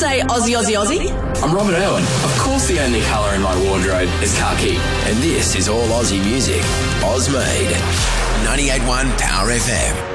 say Aussie, Aussie, Aussie? I'm Robert Irwin. Of course the only colour in my wardrobe is khaki. And this is all Aussie music. Ozmade. 98.1 Power FM.